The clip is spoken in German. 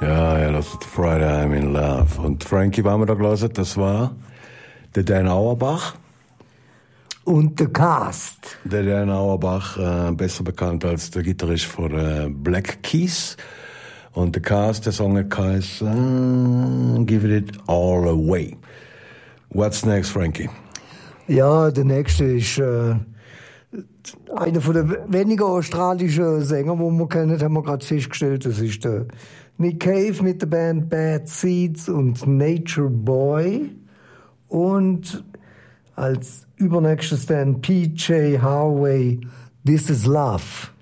Ja, das ist Friday I'm in Love. Und Frankie, was haben wir da gelesen? Das war der Dan Auerbach. Und der Cast. Der Dan Auerbach, besser bekannt als der Gitarrist von Black Keys. Und der Cast, der Song heißt Give It All Away. What's next, Frankie? Ja, der nächste ist einer von den wenigen australischen Sänger, die wir kennen, haben wir gerade festgestellt. Das ist der Nick Cave mit der Band Bad Seeds und Nature Boy. Und als übernächstes dann PJ Harvey, This Is Love.